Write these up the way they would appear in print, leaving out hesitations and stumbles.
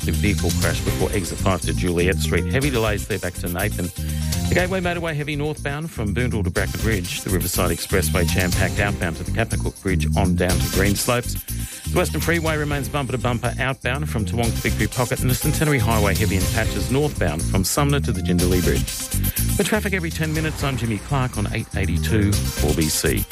unlikely vehicle crash before exit 5 to Juliet Street. Heavy delays there back to Nathan. The Gateway motorway heavy northbound from Boondall to Bracken Ridge. The Riverside Expressway jam-packed outbound to the Captain Cook Bridge on down to Greenslopes. The Western Freeway remains bumper to bumper outbound from Toowong to Victory Pocket, and the Centenary Highway heavy in patches northbound from Sumner to the Jindalee Bridge. For traffic every 10 minutes, I'm Jimmy Clark on 882 4BC.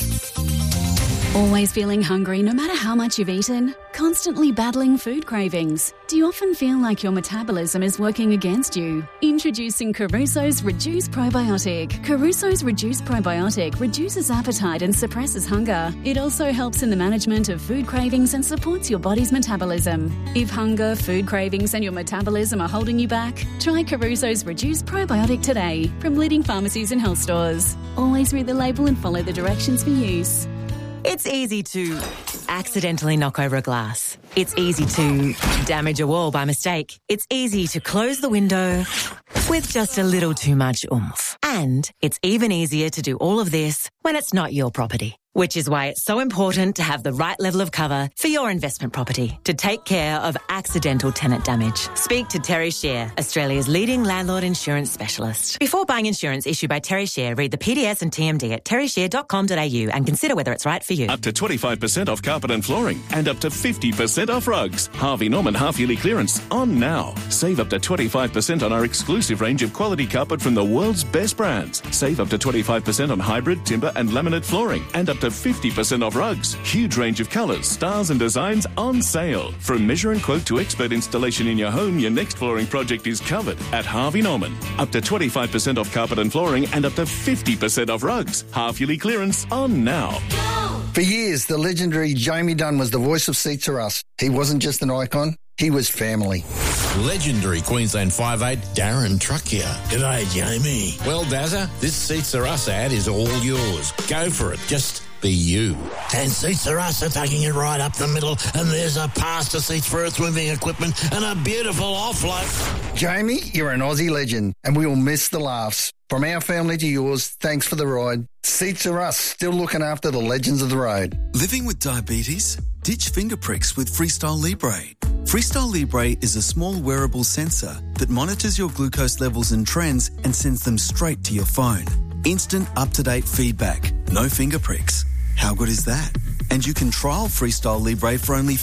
Always feeling hungry no matter how much you've eaten? Constantly battling food cravings? Do you often feel like your metabolism is working against you? Introducing Caruso's Reduce Probiotic. Caruso's Reduce Probiotic reduces appetite and suppresses hunger. It also helps in the management of food cravings and supports your body's metabolism. If hunger, food cravings and your metabolism are holding you back, try Caruso's Reduce Probiotic today from leading pharmacies and health stores. Always read the label and follow the directions for use. It's easy to accidentally knock over a glass. It's easy to damage a wall by mistake. It's easy to close the window with just a little too much oomph. And it's even easier to do all of this when it's not your property. Which is why it's so important to have the right level of cover for your investment property to take care of accidental tenant damage. Speak to Terry Shear, Australia's leading landlord insurance specialist. Before buying insurance issued by Terry Shear, read the PDS and TMD at terryshear.com.au and consider whether it's right for you. Up to 25% off carpet and flooring and up to 50% off rugs. Harvey Norman half-yearly clearance on now. Save up to 25% on our exclusive range of quality carpet from the world's best brands. Save up to 25% on hybrid, timber and laminate flooring and up to 50% off rugs. Huge range of colours, styles and designs on sale. From measure and quote to expert installation in your home, your next flooring project is covered at Harvey Norman. Up to 25% off carpet and flooring and up to 50% off rugs. Half-yearly clearance on now. For years, the legendary Jamie Dunn was the voice of Seats Are Us. He wasn't just an icon, he was family. Legendary Queensland 5'8", Darren Truck here. G'day, Jamie. Well, Dazza, this Seats Are Us ad is all yours. Go for it. Just be you. And Seats Are Us are taking it right up the middle, and there's a pass to seats for earth-moving equipment and a beautiful offload. Jamie, you're an Aussie legend, and we will miss the laughs. From our family to yours, thanks for the ride. Seats Are Us, still looking after the legends of the road. Living with diabetes? Ditch finger pricks with Freestyle Libre. Freestyle Libre is a small wearable sensor that monitors your glucose levels and trends and sends them straight to your phone. Instant, up-to-date feedback. No finger pricks. How good is that? And you can trial Freestyle Libre for only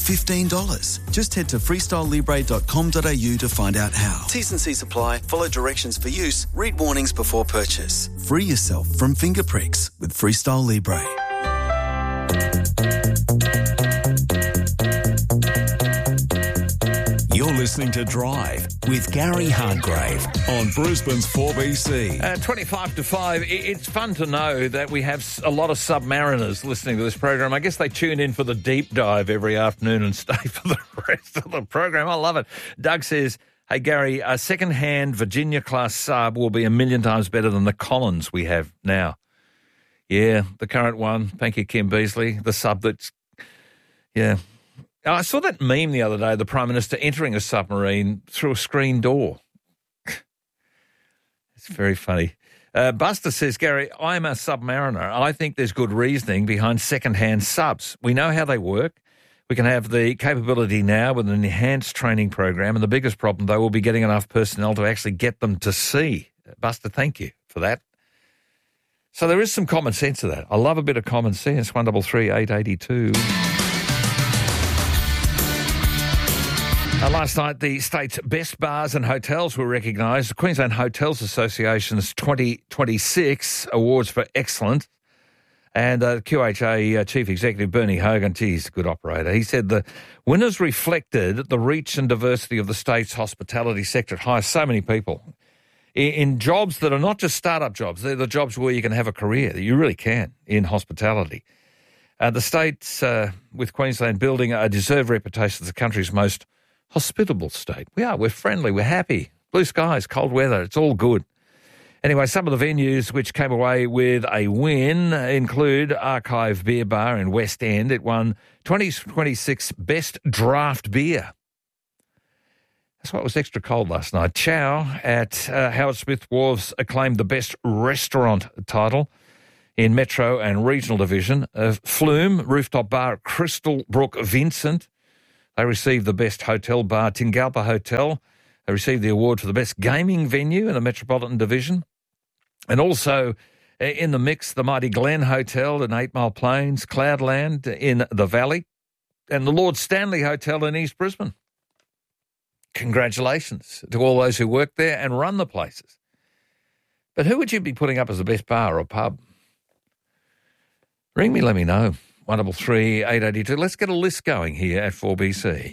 $15. Just head to freestylelibre.com.au to find out how. T's and C's apply. Follow directions for use. Read warnings before purchase. Free yourself from finger pricks with Freestyle Libre. You're listening to Drive with Gary Hardgrave on Brisbane's 4BC. 25 to 5. It's fun to know that we have a lot of submariners listening to this program. I guess they tune in for the deep dive every afternoon and stay for the rest of the program. I love it. Doug says, hey, Gary, a second-hand Virginia-class sub will be 1,000,000 times better than the Collins we have now. Yeah, the current one. Thank you, Kim Beazley. The sub that's, yeah. I saw that meme the other day, the Prime Minister entering a submarine through a screen door. It's very funny. Buster says, Gary, I'm a submariner. I think there's good reasoning behind second-hand subs. We know how they work. We can have the capability now with an enhanced training program, and the biggest problem, though, will be getting enough personnel to actually get them to sea. Buster, thank you for that. So there is some common sense to that. I love a bit of common sense. 133 882. Last night, the state's best bars and hotels were recognised. The Queensland Hotels Association's 2026 Awards for Excellence. And QHA Chief Executive Bernie Hogan, he's a good operator, he said the winners reflected the reach and diversity of the state's hospitality sector. It hires so many people in jobs that are not just start-up jobs. They're the jobs where you can have a career, that you really can, in hospitality. The state's, with Queensland, building a deserved reputation as the country's most hospitable state. We are. We're friendly. We're happy. Blue skies, cold weather. It's all good. Anyway, some of the venues which came away with a win include Archive Beer Bar in West End. It won 2026 Best Draft Beer. That's why it was extra cold last night. Chow at Howard Smith Wharves acclaimed the Best Restaurant title in Metro and Regional Division. Flume Rooftop Bar at Crystal Brook Vincent. They received the best hotel bar. Tingalpa Hotel they received the award for the best gaming venue in the Metropolitan Division. And also in the mix, the mighty Glen Hotel in 8 Mile Plains, Cloudland in the Valley, and the Lord Stanley Hotel in East Brisbane. Congratulations to all those who work there and run the places. But who would you be putting up as the best bar or pub? Ring me, let me know. 133 882. Let's get a list going here at 4BC.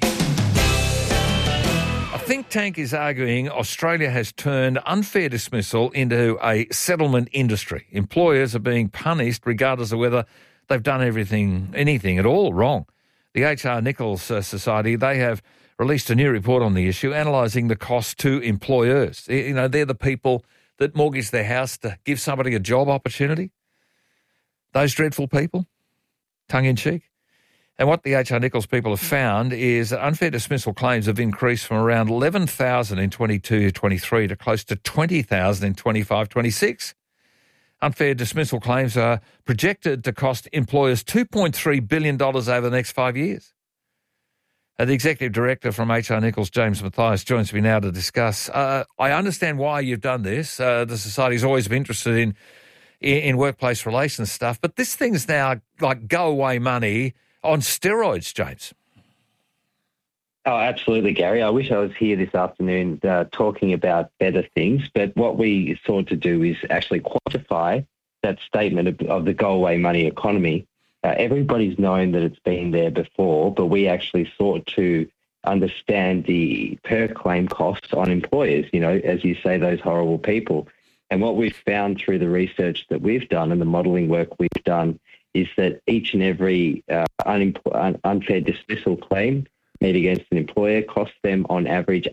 A think tank is arguing Australia has turned unfair dismissal into a settlement industry. Employers are being punished regardless of whether they've done anything at all wrong. The HR Nichols Society, they have released a new report on the issue, analysing the cost to employers. You know, they're the people that mortgage their house to give somebody a job opportunity. Those dreadful people, tongue-in-cheek. And what the HR Nichols people have found is that unfair dismissal claims have increased from around 11,000 in 22-23 to close to 20,000 in 25-26. Unfair dismissal claims are projected to cost employers $2.3 billion over the next 5 years. The Executive Director from HR Nichols, James Mathias, joins me now to discuss. I understand why you've done this. The Society's always been interested in workplace relations stuff, but this thing's now like go-away money on steroids, James. Oh, absolutely, Gary. I wish I was here this afternoon talking about better things, but what we sought to do is actually quantify that statement of the go-away money economy. Everybody's known that it's been there before, but we actually sought to understand the per-claim costs on employers, you know, as you say, those horrible people. And what we've found through the research that we've done and the modelling work we've done is that each and every unfair dismissal claim made against an employer costs them on average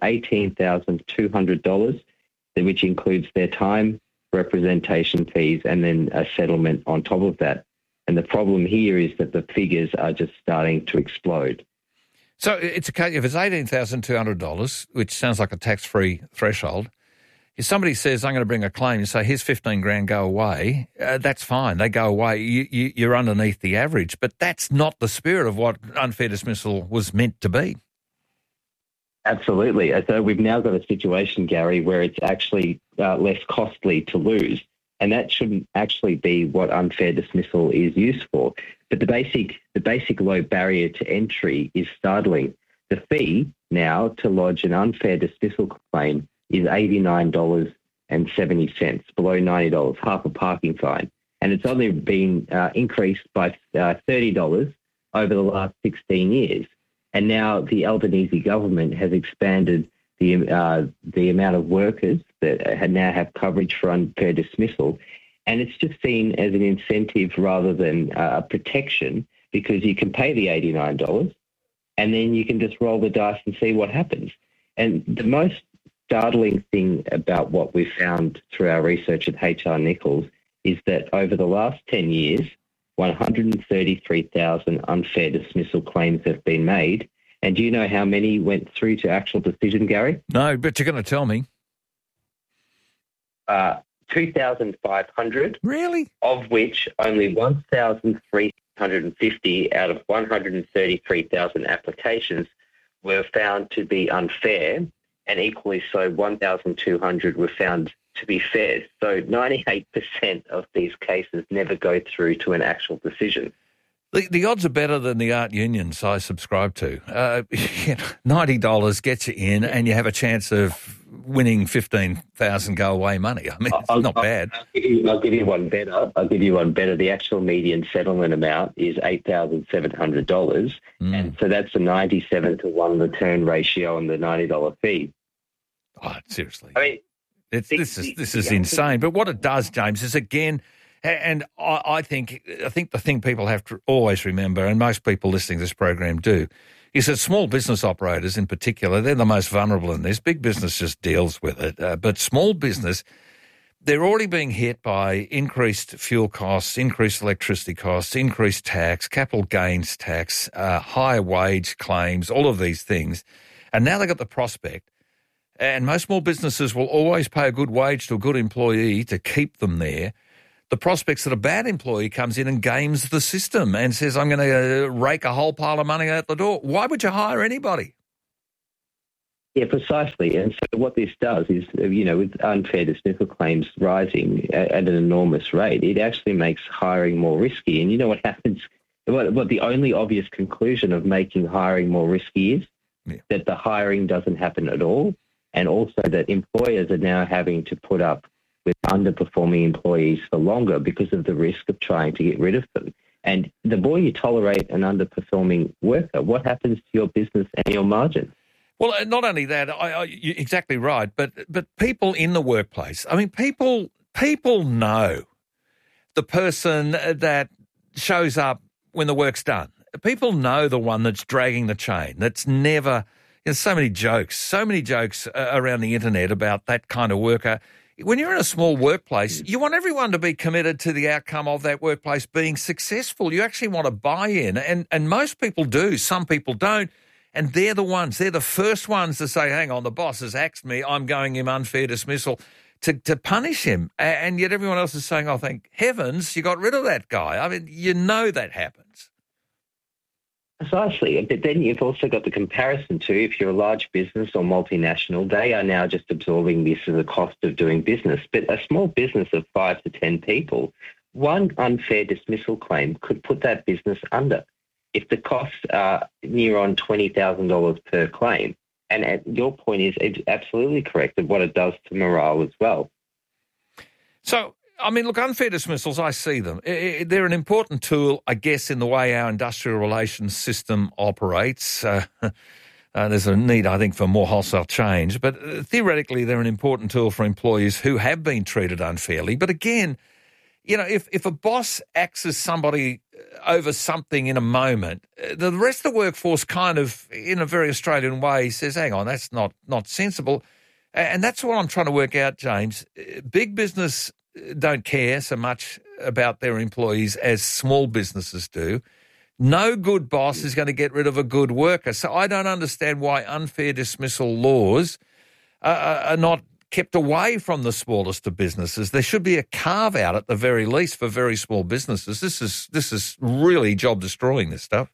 $18,200, which includes their time, representation fees, and then a settlement on top of that. And the problem here is that the figures are just starting to explode. So it's a case, if it's $18,200, which sounds like a tax-free threshold, if somebody says, I'm going to bring a claim, you say, here's 15 grand, go away, that's fine. They go away. You're underneath the average. But that's not the spirit of what unfair dismissal was meant to be. Absolutely. So we've now got a situation, Gary, where it's actually less costly to lose. And that shouldn't actually be what unfair dismissal is used for. But the basic low barrier to entry is startling. The fee now to lodge an unfair dismissal claim is $89.70, below $90, half a parking fine. And it's only been increased by $30 over the last 16 years. And now the Albanese government has expanded the amount of workers that now have coverage for unfair dismissal. And it's just seen as an incentive rather than a protection, because you can pay the $89 and then you can just roll the dice and see what happens. And the most startling thing about what we found through our research at HR Nichols is that over the last 10 years, 133,000 unfair dismissal claims have been made. And do you know how many went through to actual decision, Gary? No, but you're going to tell me. 2,500. Really? Of which only 1,350 out of 133,000 applications were found to be unfair, and equally so 1,200 were found to be fair. So 98% of these cases never go through to an actual decision. The odds are better than the art unions I subscribe to. $90 gets you in and you have a chance of winning 15,000 go-away money. I mean, it's not bad. I'll give you one better. The actual median settlement amount is $8,700. And so that's a 97-to-1 return ratio on the $90 fee. Oh, seriously. I mean, this is insane. But what it does, James, is again, and I think the thing people have to always remember, and most people listening to this program do, is that small business operators in particular, they're the most vulnerable in this. Big business just deals with it. But small business, they're already being hit by increased fuel costs, increased electricity costs, increased tax, capital gains tax, higher wage claims, all of these things. And now they've got the prospect, and most small businesses will always pay a good wage to a good employee to keep them there. the prospects that a bad employee comes in and games the system and says, I'm going to rake a whole pile of money out the door. Why would you hire anybody? Yeah, precisely. And so what this does is, with unfair dismissal claims rising at an enormous rate, it actually makes hiring more risky. And you know what happens? What the only obvious conclusion of making hiring more risky is? Yeah. That the hiring doesn't happen at all, and also that employers are now having to put up with underperforming employees for longer because of the risk of trying to get rid of them. And the more you tolerate an underperforming worker, what happens to your business and your margin? Well, not only that, you're exactly right, but people in the workplace, I mean, people know the person that shows up when the work's done. People know the one that's dragging the chain, that's never, so many jokes around the internet about that kind of worker. When you're in a small workplace, you want everyone to be committed to the outcome of that workplace being successful. You actually want to buy in, and most people do, some people don't. And they're the first ones to say, hang on, the boss has axed me, I'm going him unfair dismissal to punish him. And yet everyone else is saying, oh, thank heavens you got rid of that guy. I mean, that happens. Precisely. But then you've also got the comparison too. If you're a large business or multinational, they are now just absorbing this as a cost of doing business. But a small business of 5 to 10 people, one unfair dismissal claim could put that business under. If the costs are near on $20,000 per claim, and your point is absolutely correct of what it does to morale as well. So, I mean, look, unfair dismissals, I see them. They're an important tool, I guess, in the way our industrial relations system operates. There's a need, I think, for more wholesale change. But theoretically, they're an important tool for employees who have been treated unfairly. But again, if a boss axes somebody over something in a moment, the rest of the workforce kind of, in a very Australian way, says, hang on, that's not sensible. And that's what I'm trying to work out, James. Big business don't care so much about their employees as small businesses do. No good boss is going to get rid of a good worker. So I don't understand why unfair dismissal laws are not kept away from the smallest of businesses. There should be a carve-out at the very least for very small businesses. This is really job-destroying, this stuff.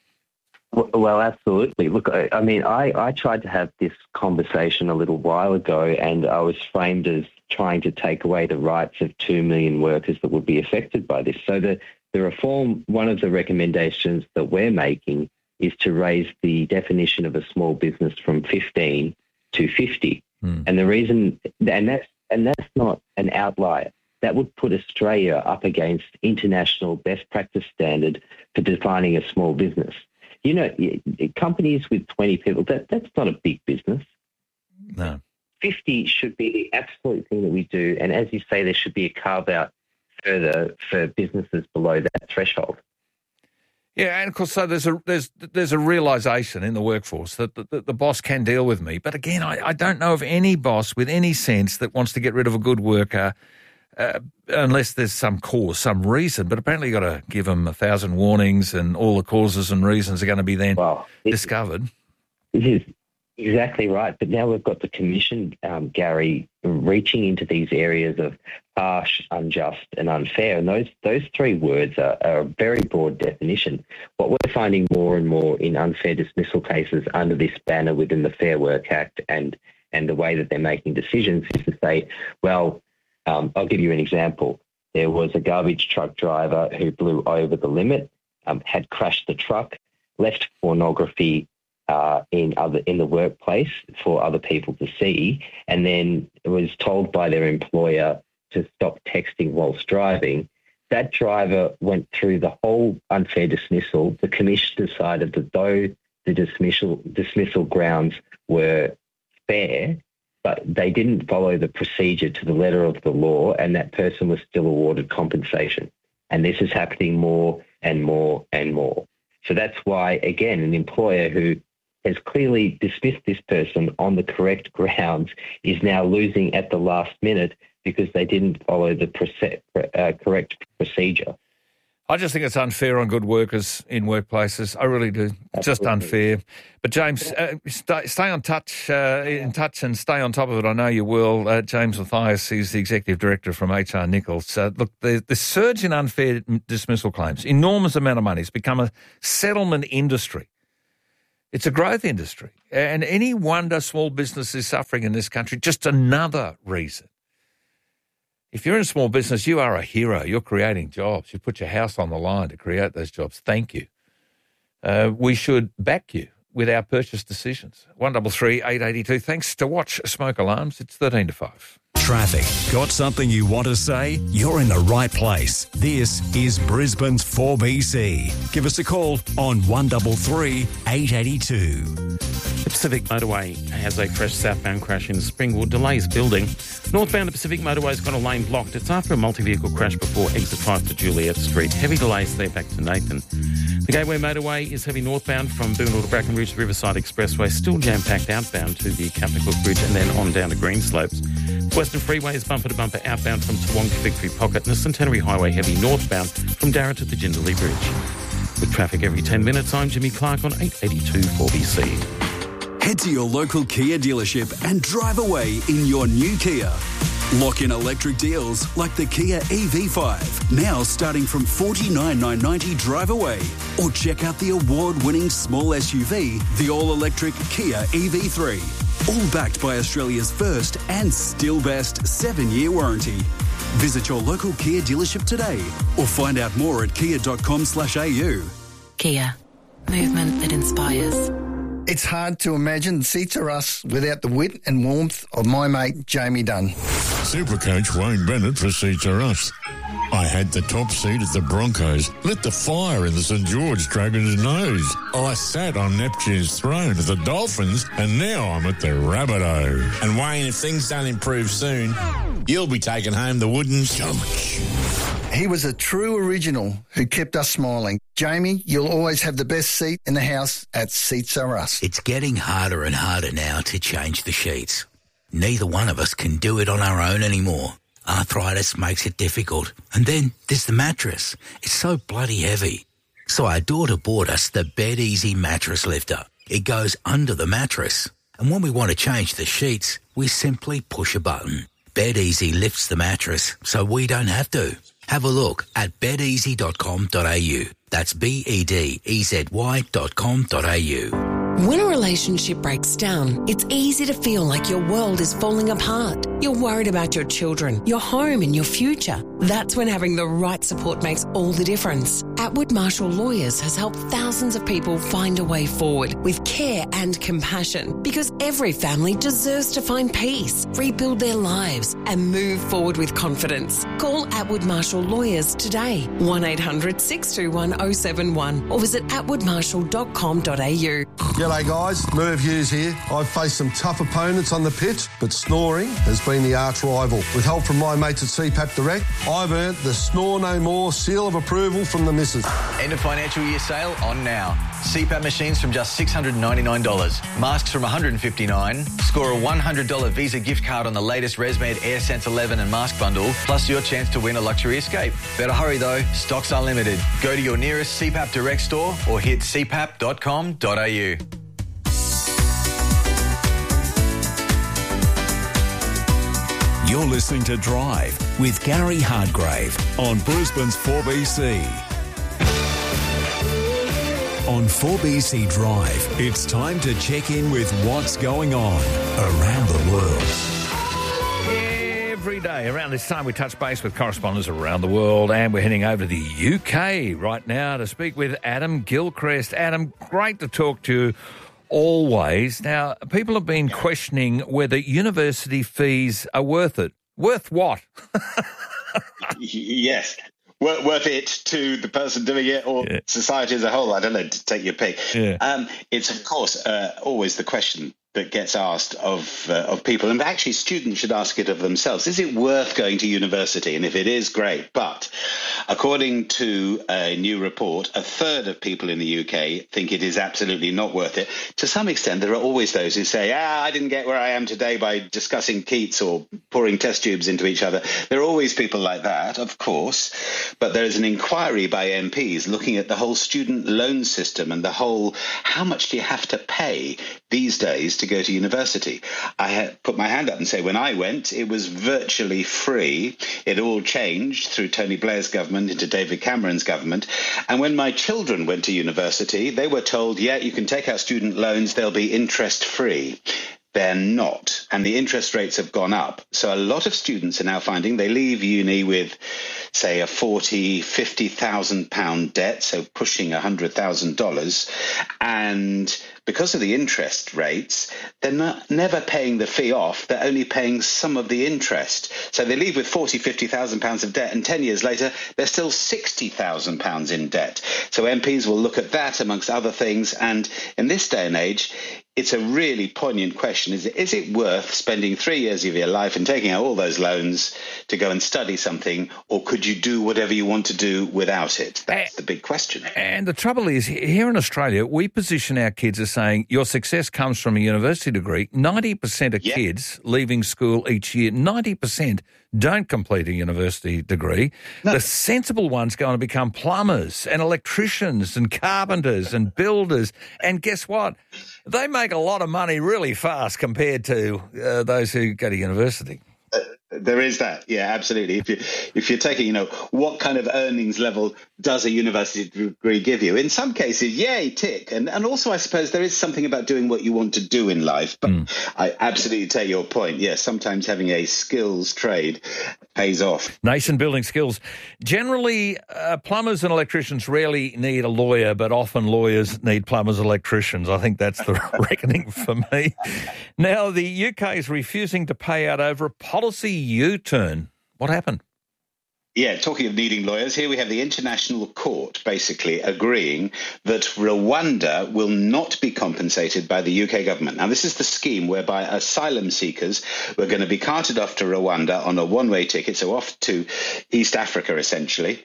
Well, absolutely. Look, I mean, I tried to have this conversation a little while ago, and I was framed as trying to take away the rights of 2 million workers that would be affected by this. So the reform, one of the recommendations that we're making is to raise the definition of a small business from 15 to 50. And the reason, and that's not an outlier. That would put Australia up against international best practice standard for defining a small business. Companies with 20 people, that's not a big business. No. 50 should be the absolute thing that we do. And as you say, there should be a carve-out further for businesses below that threshold. Yeah, and of course, so there's a realisation in the workforce that the boss can deal with me. But again, I don't know of any boss with any sense that wants to get rid of a good worker unless there's some cause, some reason. But apparently you've got to give them 1,000 warnings and all the causes and reasons are going to be then discovered. This is exactly right. But now we've got the Commission, Gary, reaching into these areas of harsh, unjust and unfair. And those three words are a very broad definition. What we're finding more and more in unfair dismissal cases under this banner within the Fair Work Act and the way that they're making decisions is to say, well, I'll give you an example. There was a garbage truck driver who blew over the limit, had crashed the truck, left pornography in the workplace for other people to see, and then was told by their employer to stop texting whilst driving. That driver went through the whole unfair dismissal. The Commission decided that though the dismissal grounds were fair, but they didn't follow the procedure to the letter of the law, and that person was still awarded compensation. And this is happening more and more and more. So that's why, again, an employer who has clearly dismissed this person on the correct grounds is now losing at the last minute because they didn't follow the correct procedure. I just think it's unfair on good workers in workplaces. I really do. It's just unfair. But James, stay in touch and stay on top of it. I know you will. James Mathias is the Executive Director from HR Nichols. Look, the surge in unfair dismissal claims, enormous amount of money. It's become a settlement industry. It's a growth industry. And any wonder small business is suffering in this country, just another reason. If you're in a small business, you are a hero. You're creating jobs. You put your house on the line to create those jobs. Thank you. We should back you with our purchase decisions. 133 882. Thanks to Watch Smoke Alarms. It's 13 to 5. Traffic. Got something you want to say? You're in the right place. This is Brisbane's 4BC. Give us a call on 133 882. The Pacific Motorway has a fresh southbound crash in Springwood. Delays building. Northbound, the Pacific Motorway's got a lane blocked. It's after a multi-vehicle crash before exit 5 to Juliet Street. Heavy delays there back to Nathan. The Gateway Motorway is heavy northbound from Boondall to Bracken Ridge, the Riverside Expressway. Still jam-packed outbound to the Captain Cook Bridge and then on down to Greenslopes. Western Freeway is bumper-to-bumper outbound from Toowong to Victory Pocket, and the Centenary Highway heavy northbound from Darra to the Jindalee Bridge. With traffic every 10 minutes, I'm Jimmy Clark on 882 4BC. Head to your local Kia dealership and drive away in your new Kia. Lock in electric deals like the Kia EV5, now starting from $49,990 drive away. Or check out the award-winning small SUV, the all-electric Kia EV3. All backed by Australia's first and still best 7-year warranty. Visit your local Kia dealership today or find out more at kia.com/au. Kia. Movement that inspires. It's hard to imagine Seats Are Us without the wit and warmth of my mate Jamie Dunn. Supercoach Wayne Bennett for Seats Are Us. I had the top seat at the Broncos, lit the fire in the St George Dragons' nose. I sat on Neptune's throne at the Dolphins, and now I'm at the Rabbitoh. And Wayne, if things don't improve soon, you'll be taking home the wooden stomach. He was a true original who kept us smiling. Jamie, you'll always have the best seat in the house at Seats Are Us. It's getting harder and harder now to change the sheets. Neither one of us can do it on our own anymore. Arthritis makes it difficult. And then there's the mattress. It's so bloody heavy. So our daughter bought us the Bed Easy mattress lifter. It goes under the mattress. And when we want to change the sheets, we simply push a button. Bed Easy lifts the mattress so we don't have to. Have a look at bedeasy.com.au. That's bedezy.com.au. When a relationship breaks down, it's easy to feel like your world is falling apart. You're worried about your children, your home and your future. That's when having the right support makes all the difference. Atwood Marshall Lawyers has helped thousands of people find a way forward with care and compassion, because every family deserves to find peace, rebuild their lives and move forward with confidence. Call Atwood Marshall Lawyers today, 1-800-621-071 or visit atwoodmarshall.com.au. G'day guys, Merv Hughes here. I've faced some tough opponents on the pitch, but snoring has been the arch rival. With help from my mates at CPAP Direct, I've earned the Snore No More seal of approval from the missus. End of financial year sale on now. CPAP machines from just $699. Masks from $159. Score a $100 Visa gift card on the latest ResMed AirSense 11 and mask bundle, plus your chance to win a luxury escape. Better hurry though, stocks are limited. Go to your nearest CPAP Direct store or hit cpap.com.au. You're listening to Drive with Gary Hardgrave on Brisbane's 4BC. On 4BC Drive, it's time to check in with what's going on around the world. Every day around this time we touch base with correspondents around the world, and we're heading over to the UK right now to speak with Adam Gilchrist. Adam, great to talk to you always. Now, people have been questioning whether university fees are worth it. Worth what? Yes. Worth it to the person doing it or society as a whole? I don't know, take your pick. Yeah. It's, of course, always the question that gets asked of people, and actually students should ask it of themselves. Is it worth going to university? And if it is, great. But According to a new report, a third of people in the UK think it is absolutely not worth it. To some extent, there are always those who say, I didn't get where I am today by discussing Keats or pouring test tubes into each other. There are always people like that, of course. But there is an inquiry by MPs looking at the whole student loan system and the whole, how much do you have to pay these days to go to university? I had put my hand up and say, when I went, it was virtually free. It all changed through Tony Blair's government into David Cameron's government. And when my children went to university, they were told, you can take out student loans, they'll be interest free. They're not, and the interest rates have gone up. So a lot of students are now finding they leave uni with, say, a £40,000, £50,000 debt, so pushing $100,000, and because of the interest rates, they're never paying the fee off. They're only paying some of the interest. So they leave with £40,000, £50,000 of debt, and 10 years later, they're still £60,000 in debt. So MPs will look at that amongst other things. And in this day and age, it's a really poignant question. Is it worth spending 3 years of your life and taking out all those loans to go and study something, or could you do whatever you want to do without it? That's the big question. And the trouble is, here in Australia, we position our kids as saying your success comes from a university degree. 90% of kids leaving school each year, 90% don't complete a university degree. No. The sensible ones go on to become plumbers and electricians and carpenters and builders. And guess what? They make a lot of money really fast compared to those who go to university. There is that, yeah, absolutely. If you're taking, what kind of earnings level does a university degree give you? In some cases, yay, tick. And also, I suppose there is something about doing what you want to do in life. But I absolutely take your point. Yes, sometimes having a skills trade pays off. Nation-building skills. Generally, plumbers and electricians rarely need a lawyer, but often lawyers need plumbers and electricians. I think that's the reckoning for me. Now, the UK is refusing to pay out over a policy U-turn. What happened? Yeah, talking of needing lawyers, here we have the International Court basically agreeing that Rwanda will not be compensated by the UK government. Now, this is the scheme whereby asylum seekers were going to be carted off to Rwanda on a one-way ticket, so off to East Africa, essentially.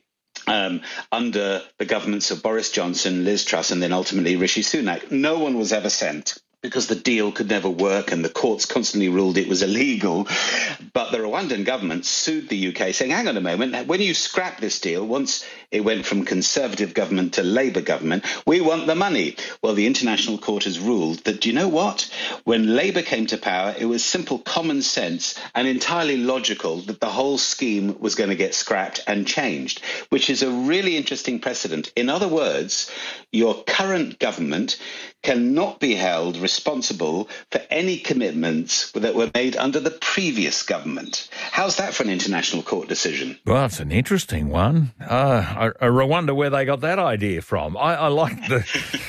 Under the governments of Boris Johnson, Liz Truss, and then ultimately Rishi Sunak. No one was ever sent, because the deal could never work and the courts constantly ruled it was illegal. But the Rwandan government sued the UK saying, hang on a moment, when you scrap this deal, once it went from Conservative government to Labour government, we want the money. Well, the International Court has ruled that, do you know what? When Labour came to power, it was simple common sense and entirely logical that the whole scheme was going to get scrapped and changed, which is a really interesting precedent. In other words, your current government cannot be held responsible for any commitments that were made under the previous government. How's that for an international court decision? Well, it's an interesting one. I wonder where they got that idea from. I like the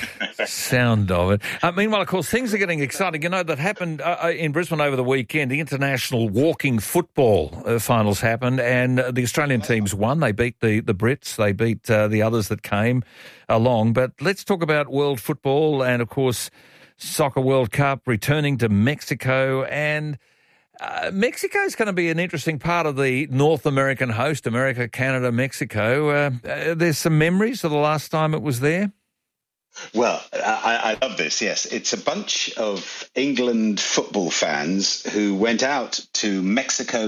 sound of it. Meanwhile, of course, things are getting exciting. That happened in Brisbane over the weekend. The international walking football finals happened, and the Australian teams won. They beat the Brits. They beat the others that came along. But let's talk about world football and, of course, Soccer World Cup returning to Mexico. And Mexico is going to be an interesting part of the North American host, America, Canada, Mexico. There's some memories of the last time it was there. Well, I love this, yes. It's a bunch of England football fans who went out to Mexico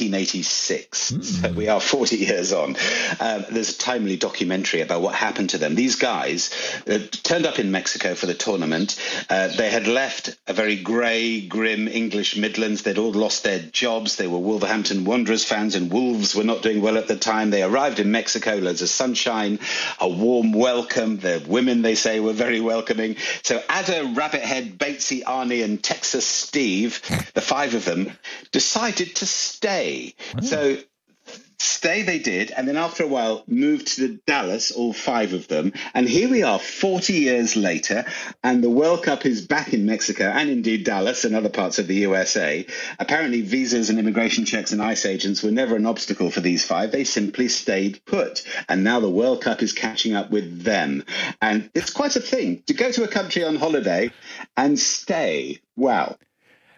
1986. So we are 40 years on. There's a timely documentary about what happened to them. These guys turned up in Mexico for the tournament. They had left a very grey, grim English Midlands. They'd all lost their jobs. They were Wolverhampton Wanderers fans, and Wolves were not doing well at the time. They arrived in Mexico, loads of sunshine, a warm welcome. The women, they say, were very welcoming. So Ada, Rabbithead, Batesy, Arnie and Texas Steve, the five of them, decided to stay. So stay they did, and then after a while moved to Dallas, all five of them. And here we are 40 years later, and the World Cup is back in Mexico and indeed Dallas and other parts of the USA. Apparently visas and immigration checks and ICE agents were never an obstacle for these five. They simply stayed put. And now the World Cup is catching up with them. And it's quite a thing to go to a country on holiday and stay. Wow.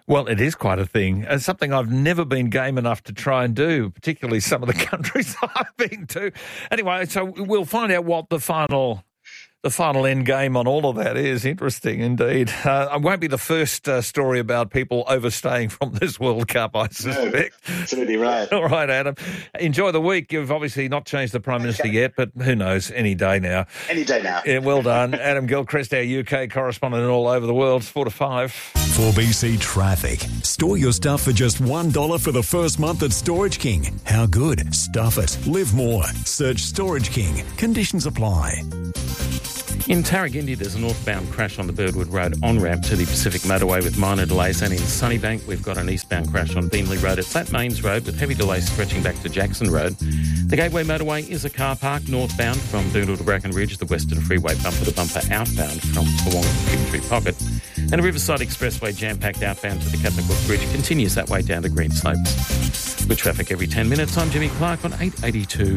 Well, it is quite a thing. It's something I've never been game enough to try and do, particularly some of the countries I've been to. Anyway, so we'll find out what the final end game on all of that is. Interesting indeed. It won't be the first story about people overstaying from this World Cup, I suspect. No, absolutely right. All right, Adam. Enjoy the week. You've obviously not changed the Prime Minister yet, but who knows, any day now. Any day now. Yeah, well done. Adam Gilchrist, our UK correspondent all over the world. 4 to 5. 4BC Traffic. Store your stuff for just $1 for the first month at Storage King. How good? Stuff it. Live more. Search Storage King. Conditions apply. In Tarragindi, there's a northbound crash on the Birdwood Road on-ramp to the Pacific Motorway with minor delays. And in Sunnybank, we've got an eastbound crash on Beanley Road. It's at Mains Road with heavy delays stretching back to Jackson Road. The Gateway Motorway is a car park northbound from Boondall to Bracken Ridge. The Western Freeway bumper-to-bumper outbound from Toowong to Tree Pocket. And a Riverside Expressway jam-packed outbound to the Kappa Bridge continues that way down to Green Slopes. Good traffic every 10 minutes. I'm Jimmy Clark on 882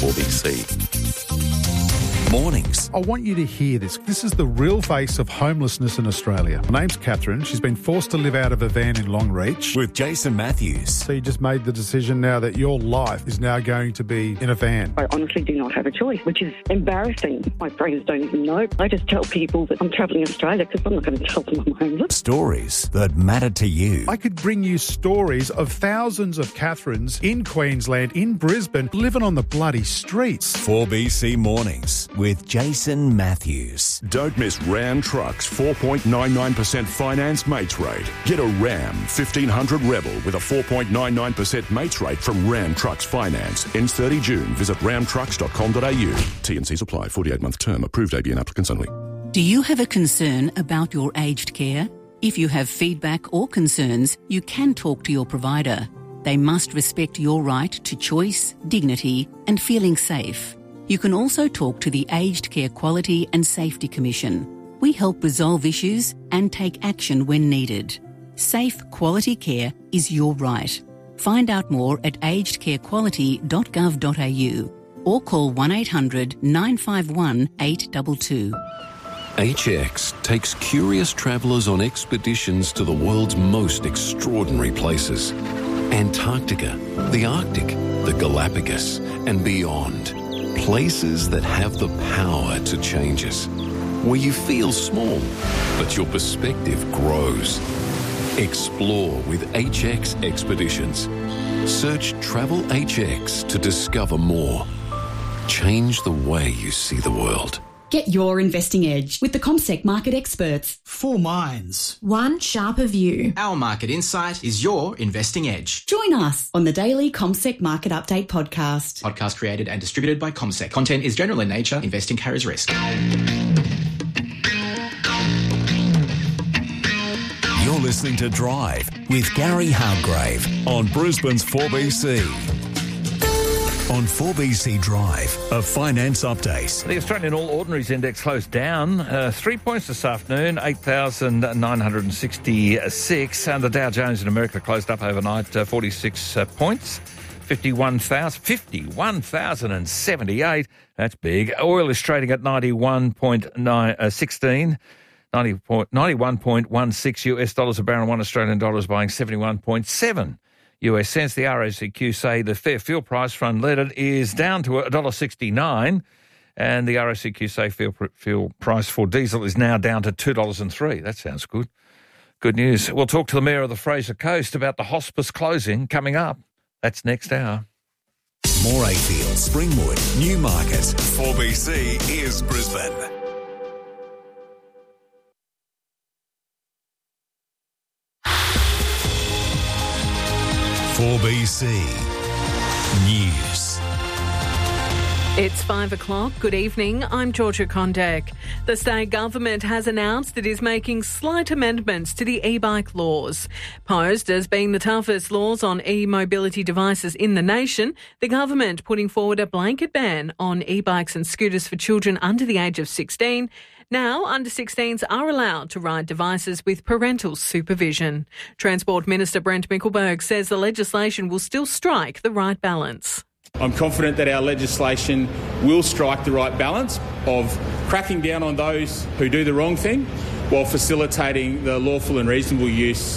4BC. Mornings. I want you to hear this. This is the real face of homelessness in Australia. My name's Catherine. She's been forced to live out of a van in Longreach. With Jason Matthews. So you just made the decision now that your life is now going to be in a van. I honestly do not have a choice, which is embarrassing. My friends don't even know. I just tell people that I'm travelling Australia because I'm not going to tell them I'm homeless. Stories that matter to you. I could bring you stories of thousands of Catherines in Queensland, in Brisbane, living on the bloody streets. 4BC Mornings with Jason Matthews. Don't miss Ram Trucks 4.99% finance mates rate. Get a Ram 1500 Rebel with a 4.99% mates rate from Ram Trucks Finance. Ends 30 June. Visit ramtrucks.com.au. T&Cs apply. 48-month term. Approved ABN applicants only. Do you have a concern about your aged care? If you have feedback or concerns, you can talk to your provider. They must respect your right to choice, dignity, and feeling safe. You can also talk to the Aged Care Quality and Safety Commission. We help resolve issues and take action when needed. Safe, quality care is your right. Find out more at agedcarequality.gov.au or call 1800 951 822. HX takes curious travellers on expeditions to the world's most extraordinary places. Antarctica, the Arctic, the Galapagos, and beyond. Places that have the power to change us. Where you feel small, but your perspective grows. Explore with HX Expeditions. Search Travel HX to discover more. Change the way you see the world. Get your investing edge with the CommSec market experts. 4 minds. One sharper view. Our market insight is your investing edge. Join us on the daily CommSec Market Update podcast. Podcast created and distributed by CommSec. Content is general in nature. Investing carries risk. You're listening to Drive with Gary Hargrave on Brisbane's 4BC. On 4BC Drive, a finance update. The Australian All Ordinaries Index closed down 3 points this afternoon, 8,966. And the Dow Jones in America closed up overnight 46 points, 51,078. That's big. Oil is trading at 91.16 $91.16 US dollars a barrel, $1 Australian dollars buying 71.7 US cents. The RACQ say the fair fuel price for unleaded is down to $1.69, and the RACQ say fuel price for diesel is now down to $2.03. That sounds good. Good news. We'll talk to the Mayor of the Fraser Coast about the hospice closing coming up. That's next hour. Morayfield, Springwood, Newmarket. 4BC is Brisbane. .4BC News. It's 5 o'clock. Good evening. I'm Georgia Kondek. The state government has announced it is making slight amendments to the e-bike laws. Posed as being the toughest laws on e-mobility devices in the nation, the government putting forward a blanket ban on e-bikes and scooters for children under the age of 16. Now, under 16s are allowed to ride devices with parental supervision. Transport Minister Brent Mickelberg says the legislation will still strike the right balance. I'm confident that our legislation will strike the right balance of cracking down on those who do the wrong thing while facilitating the lawful and reasonable use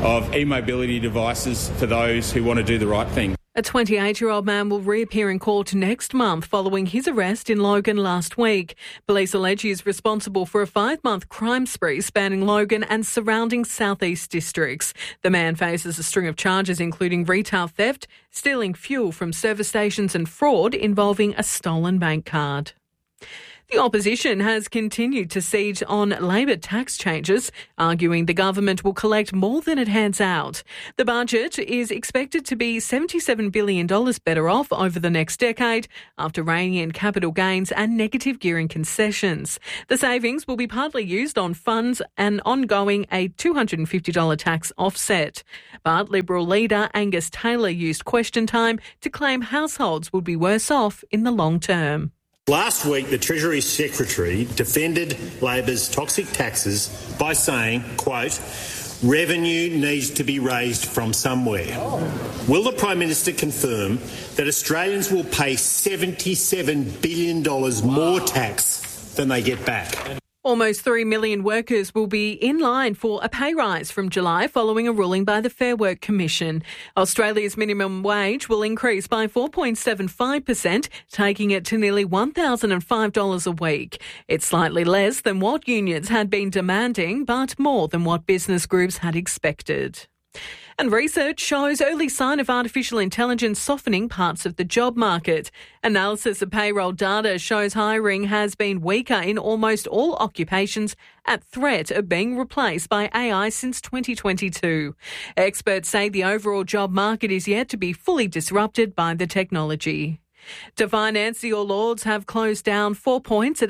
of e-mobility devices for those who want to do the right thing. A 28-year-old man will reappear in court next month following his arrest in Logan last week. Police allege he is responsible for a 5-month crime spree spanning Logan and surrounding southeast districts. The man faces a string of charges including retail theft, stealing fuel from service stations and fraud involving a stolen bank card. The opposition has continued to siege on Labor tax changes, arguing the government will collect more than it hands out. The budget is expected to be $77 billion better off over the next decade after reining in capital gains and negative gearing concessions. The savings will be partly used on funds and ongoing a $250 tax offset. But Liberal leader Angus Taylor used question time to claim households would be worse off in the long term. Last week, the Treasury Secretary defended Labor's toxic taxes by saying, quote, revenue needs to be raised from somewhere. Will the Prime Minister confirm that Australians will pay $77 billion more tax than they get back? Almost 3 million workers will be in line for a pay rise from July following a ruling by the Fair Work Commission. Australia's minimum wage will increase by 4.75%, taking it to nearly $1,005 a week. It's slightly less than what unions had been demanding, but more than what business groups had expected. And research shows early sign of artificial intelligence softening parts of the job market. Analysis of payroll data shows hiring has been weaker in almost all occupations at threat of being replaced by AI since 2022. Experts say the overall job market is yet to be fully disrupted by the technology. To finance, the All Ords have closed down 4 points at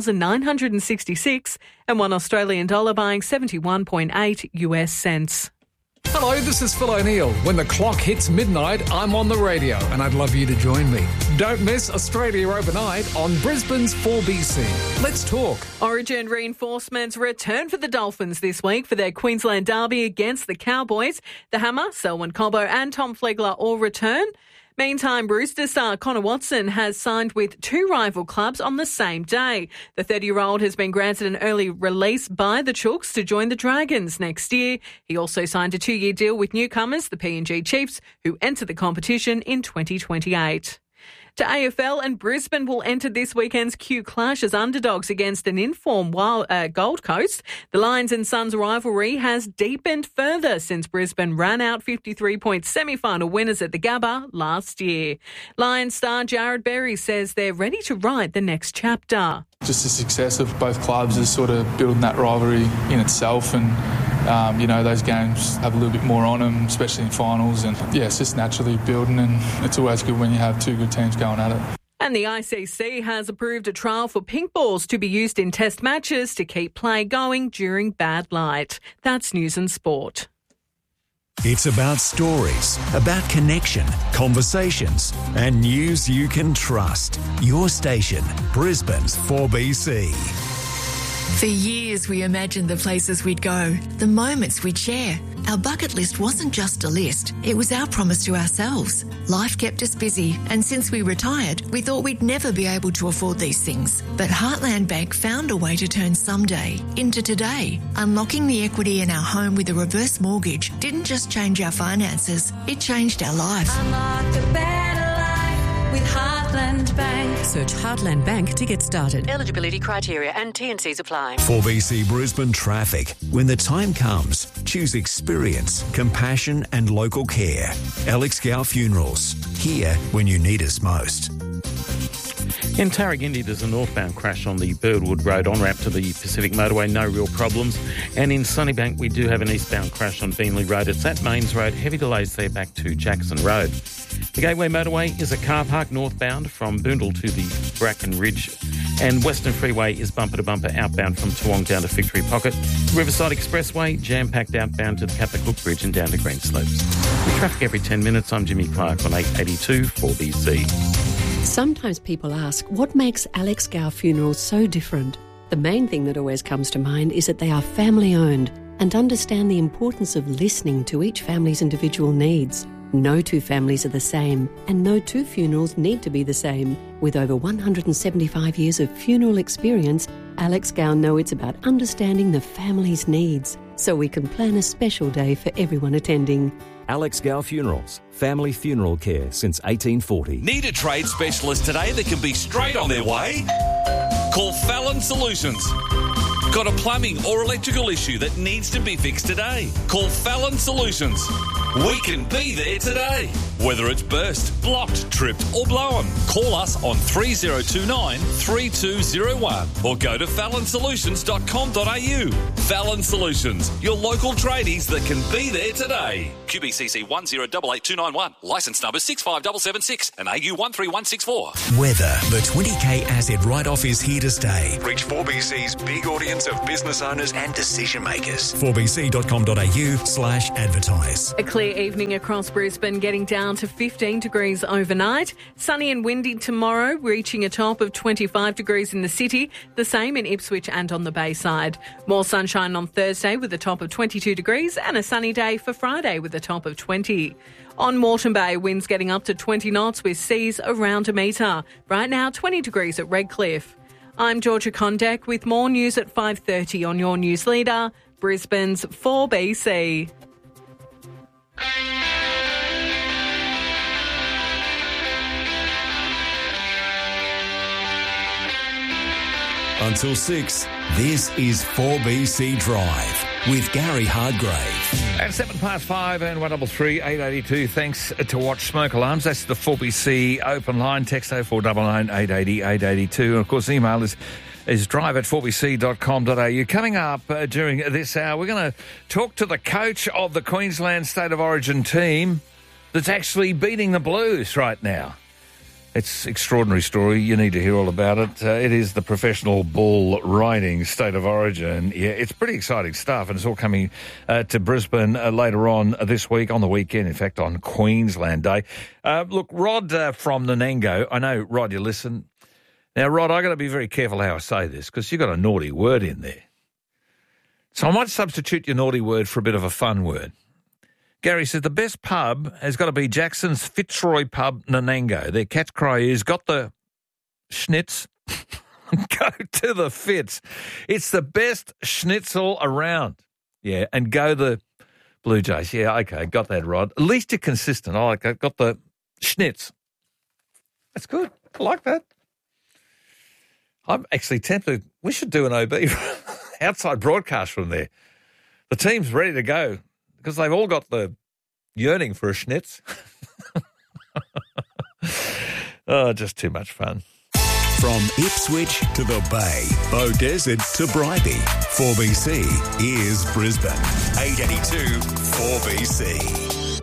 8,966 and $1 Australian dollar buying 71.8 US cents. Hello, this is Phil O'Neill. When the clock hits midnight, I'm on the radio and I'd love you to join me. Don't miss Australia Overnight on Brisbane's 4BC. Let's talk. Origin reinforcements return for the Dolphins this week for their Queensland derby against the Cowboys. The Hammer, Selwyn Cobbo and Tom Flegler all return. Meantime, Brewster star Connor Watson has signed with 2 rival clubs on the same day. The 30-year-old has been granted an early release by the Chooks to join the Dragons next year. He also signed a 2-year deal with newcomers, the PNG Chiefs, who enter the competition in 2028. To AFL, and Brisbane will enter this weekend's Q Clash as underdogs against an in-form Gold Coast. The Lions and Suns rivalry has deepened further since Brisbane ran out 53-point semi-final winners at the Gabba last year. Lions star Jared Berry says they're ready to write the next chapter. Just the success of both clubs is sort of building that rivalry in itself, and those games have a little bit more on them, especially in finals, and it's just naturally building, and it's always good when you have 2 good teams going at it. And the ICC has approved a trial for pink balls to be used in test matches to keep play going during bad light. That's News and Sport. It's about stories, about connection, conversations, and news you can trust. Your station, Brisbane's 4BC. For years, we imagined the places we'd go, the moments we'd share. Our bucket list wasn't just a list, it was our promise to ourselves. Life kept us busy, and since we retired, we thought we'd never be able to afford these things. But Heartland Bank found a way to turn someday into today. Unlocking the equity in our home with a reverse mortgage didn't just change our finances, it changed our life. Unlock a better life with Heartland Bank. Search Heartland Bank to get started. Eligibility criteria and T&Cs apply. 4BC Brisbane Traffic. When the time comes, choose experience, compassion and local care. Alex Gow Funerals. Here when you need us most. In Tarragindi, there's a northbound crash on the Birdwood Road on-ramp to the Pacific Motorway, no real problems. And in Sunnybank, we do have an eastbound crash on Beenleigh Road. It's at Mains Road, heavy delays there back to Jackson Road. The Gateway Motorway is a car park northbound from Boondall to the Bracken Ridge, and Western Freeway is bumper-to-bumper outbound from Toowong down to Victory Pocket. Riverside Expressway, jam-packed outbound to the Kappa-Cook Bridge and down to Green Slopes. With traffic every 10 minutes, I'm Jimmy Clark on 882 4BC. Sometimes people ask, what makes Alex Gow Funerals so different? The main thing that always comes to mind is that they are family-owned and understand the importance of listening to each family's individual needs. No 2 families are the same, and no 2 funerals need to be the same. With over 175 years of funeral experience, Alex Gow know it's about understanding the family's needs so we can plan a special day for everyone attending. Alex Gow Funerals, family funeral care since 1840. Need a trade specialist today that can be straight on their way? Call Fallon Solutions. Got a plumbing or electrical issue that needs to be fixed today? Call Fallon Solutions. We can be there today. Whether it's burst, blocked, tripped or blown, call us on 3029 3201 or go to fallonsolutions.com.au. Fallon Solutions, your local tradies that can be there today. QBCC 10889291, licence number 65776 and AU 13164. Weather. The 20K asset write-off is here to stay. Reach 4BC's big audience of business owners and decision makers. 4bc.com.au/advertise. A clear evening across Brisbane, getting down to 15 degrees overnight. Sunny and windy tomorrow, reaching a top of 25 degrees in the city, the same in Ipswich and on the Bayside. More sunshine on Thursday with a top of 22 degrees and a sunny day for Friday with a top of 20. On Moreton Bay, winds getting up to 20 knots with seas around a metre. Right now, 20 degrees at Redcliffe. I'm Georgia Condek with more news at 5:30 on your news leader, Brisbane's 4BC. Until 6, this is 4BC Drive with Gary Hardgrave. At 5:07 and 133 882. Thanks to Watch Smoke Alarms. That's the 4BC open line. Text 0499 880 882. And of course, email is drive@4bc.com.au. Coming up during this hour, we're going to talk to the coach of the Queensland State of Origin team that's actually beating the Blues right now. It's an extraordinary story. You need to hear all about it. It is the professional bull riding State of Origin. Yeah, it's pretty exciting stuff, and it's all coming to Brisbane later on this week, on the weekend, in fact, on Queensland Day. Look, Rod from Nanango, I know, Rod, you listen. Now, Rod, I've got to be very careful how I say this because you've got a naughty word in there. So I might substitute your naughty word for a bit of a fun word. Gary says the best pub has got to be Jackson's Fitzroy Pub, Nanango. Their catch cry is, got the schnitz, go to the Fitz. It's the best schnitzel around. Yeah, and go the Blue Jays. Yeah, okay, got that, Rod. At least you're consistent. I like that. Got the schnitz. That's good. I like that. I'm actually tempted. We should do an OB outside broadcast from there. The team's ready to go because they've all got the yearning for a schnitz. Oh, just too much fun. From Ipswich to the Bay, Beaudesert to Bribie, 4BC is Brisbane. 882 4BC.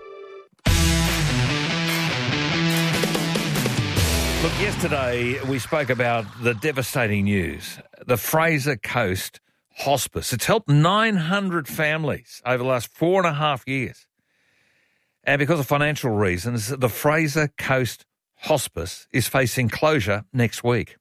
Look, yesterday we spoke about the devastating news. The Fraser Coast Hospice. It's helped 900 families over the last 4.5 years. And because of financial reasons, the Fraser Coast Hospice is facing closure next week.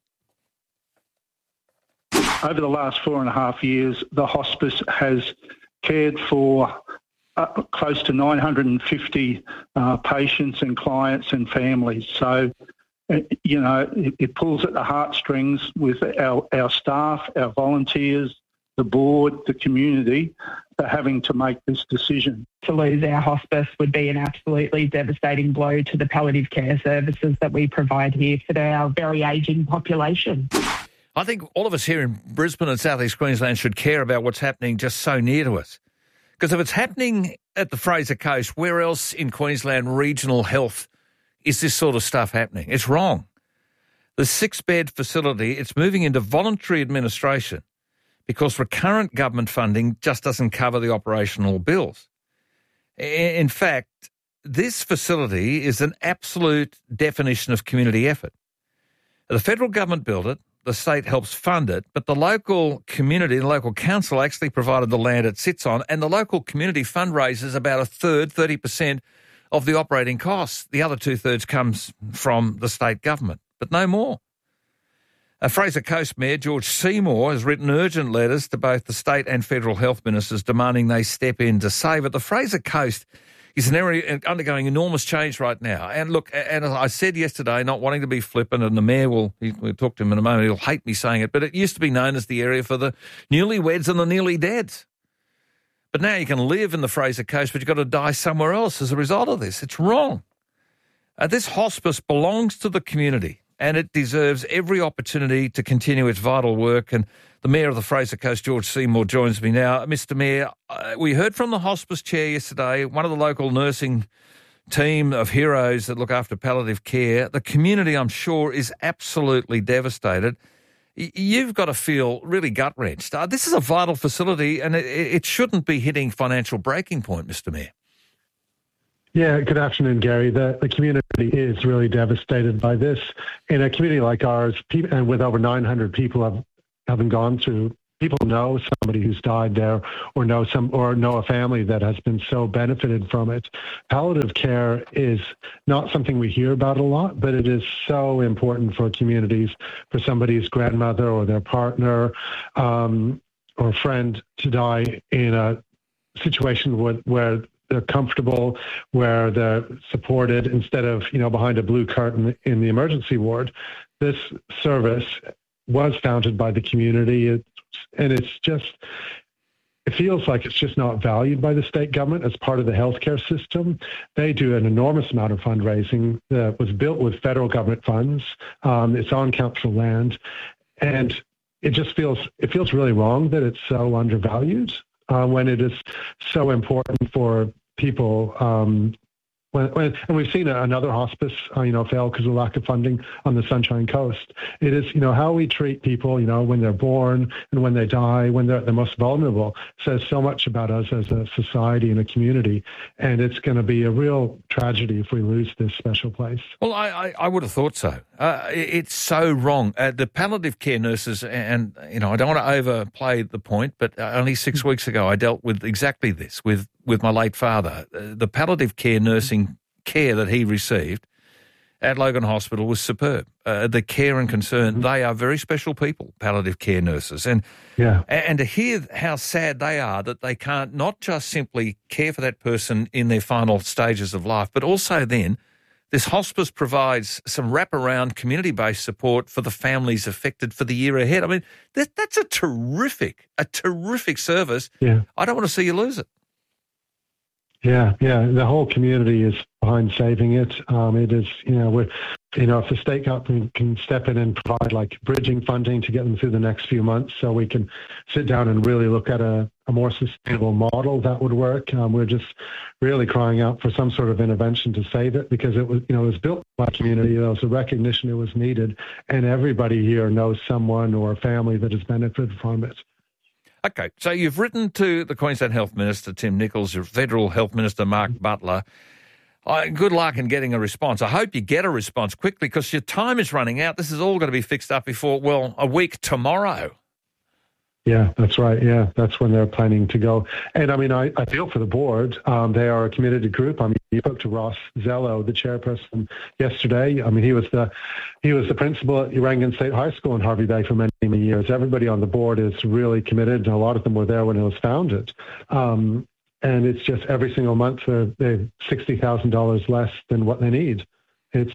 Over the last 4.5 years, the hospice has cared for close to 950 patients and clients and families. So, you know, it pulls at the heartstrings with our staff, our volunteers, the board, the community, for having to make this decision. To lose our hospice would be an absolutely devastating blow to the palliative care services that we provide here for our very ageing population. I think all of us here in Brisbane and South East Queensland should care about what's happening just so near to us. Because if it's happening at the Fraser Coast, where else in Queensland regional health is this sort of stuff happening? It's wrong. The 6-bed facility, it's moving into voluntary administration because recurrent government funding just doesn't cover the operational bills. In fact, this facility is an absolute definition of community effort. The federal government built it, the state helps fund it, but the local community, the local council actually provided the land it sits on, and the local community fundraises about a third, 30% of the operating costs. The other 2/3 comes from the state government, but no more. Fraser Coast Mayor George Seymour has written urgent letters to both the state and federal health ministers demanding they step in to save it. The Fraser Coast is an area undergoing enormous change right now. And look, and as I said yesterday, not wanting to be flippant, and the Mayor we'll talk to him in a moment, he'll hate me saying it, but it used to be known as the area for the newlyweds and the nearly deads. But now you can live in the Fraser Coast, but you've got to die somewhere else as a result of this. It's wrong. This hospice belongs to the community, and it deserves every opportunity to continue its vital work. And the Mayor of the Fraser Coast, George Seymour, joins me now. Mr. Mayor, we heard from the hospice chair yesterday, one of the local nursing team of heroes that look after palliative care. The community, I'm sure, is absolutely devastated. You've got to feel really gut-wrenched. This is a vital facility, and it shouldn't be hitting financial breaking point, Mr. Mayor. Yeah, good afternoon, Gary. The community is really devastated by this. In a community like ours, and with over 900 people having gone through, people know somebody who's died there, or know a family that has been so benefited from it. Palliative care is not something we hear about a lot, but it is so important for communities, for somebody's grandmother or their partner or friend to die in a situation where they're comfortable, where they're supported, instead of, behind a blue curtain in the emergency ward. This service was founded by the community, and it feels like it's just not valued by the state government as part of the healthcare system. They do an enormous amount of fundraising that was built with federal government funds. It's on council land, and it feels really wrong that it's so undervalued when it is so important for people. And we've seen another hospice, fail because of lack of funding on the Sunshine Coast. It is, how we treat people, when they're born and when they die, when they're at the most vulnerable, says so much about us as a society and a community. And it's going to be a real tragedy if we lose this special place. Well, I would have thought so. It's so wrong. The palliative care nurses, and, I don't want to overplay the point, but only 6 weeks ago I dealt with exactly this with my late father. The palliative care nursing care that he received at Logan Hospital was superb. The care and concern, they are very special people, palliative care nurses. And to hear how sad they are that they can't not just simply care for that person in their final stages of life, but also then this hospice provides some wraparound community-based support for the families affected for the year ahead. I mean, that's a terrific service. Yeah. I don't want to see you lose it. Yeah. The whole community is behind saving it. It is, if the state government can step in and provide like bridging funding to get them through the next few months, so we can sit down and really look at a more sustainable model that would work. We're just really crying out for some sort of intervention to save it, because it was, it was built by the community. There was a recognition it was needed, and everybody here knows someone or a family that has benefited from it. Okay, so you've written to the Queensland Health Minister, Tim Nicholls, your Federal Health Minister, Mark Butler. Good luck in getting a response. I hope you get a response quickly, because your time is running out. This is all going to be fixed up before, a week tomorrow. Yeah, that's right. Yeah, that's when they're planning to go. And I mean, I feel for the board. They are a committed group. I mean, you spoke to Ross Zello, the chairperson, yesterday. I mean, he was the principal at Urangan State High School in Harvey Bay for many, many years. Everybody on the board is really committed, and a lot of them were there when it was founded. And it's just every single month they're $60,000 less than what they need. It's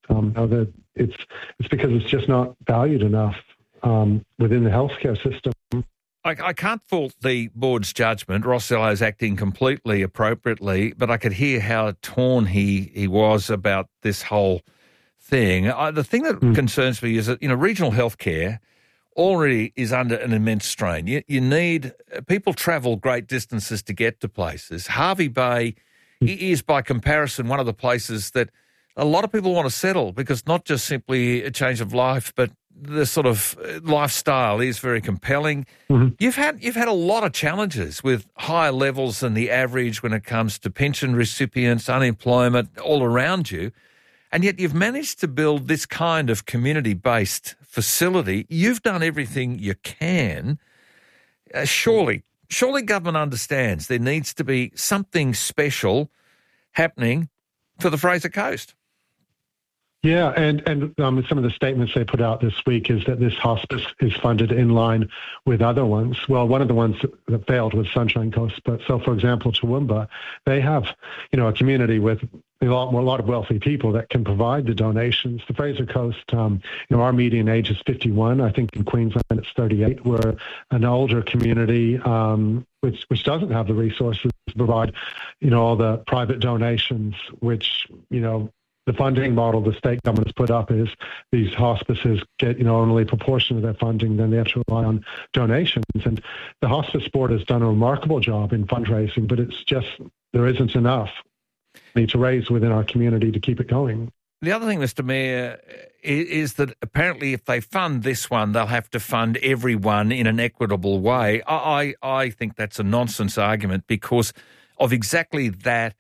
because it's just not valued enough within the healthcare system. I can't fault the board's judgment. Ross Zello is acting completely appropriately, but I could hear how torn he was about this whole thing. The thing that concerns me is that, regional healthcare already is under an immense strain. You need people travel great distances to get to places. Harvey Bay is, by comparison, one of the places that a lot of people want to settle, because not just simply a change of life, but the sort of lifestyle is very compelling. Mm-hmm. You've had a lot of challenges with higher levels than the average when it comes to pension recipients, unemployment, all around you. And yet you've managed to build this kind of community-based facility. You've done everything you can. Surely government understands there needs to be something special happening for the Fraser Coast. Yeah, and some of the statements they put out this week is that this hospice is funded in line with other ones. Well, one of the ones that failed was Sunshine Coast. But so, for example, Toowoomba, they have, a community with a lot of wealthy people that can provide the donations. The Fraser Coast, our median age is 51. I think in Queensland it's 38. We're an older community, which doesn't have the resources to provide, all the private donations, which, the funding model the state government has put up is these hospices get, only a proportion of their funding, then they have to rely on donations. And the Hospice Board has done a remarkable job in fundraising, but it's just, there isn't enough to raise within our community to keep it going. The other thing, Mr. Mayor, is that apparently if they fund this one, they'll have to fund everyone in an equitable way. I think that's a nonsense argument because of exactly that